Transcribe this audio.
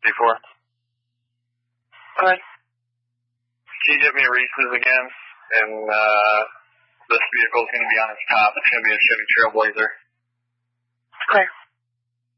before. Okay. Can you get me Reese's again? And this vehicle's going to be on its top. It's going to be a Chevy Trailblazer. Okay.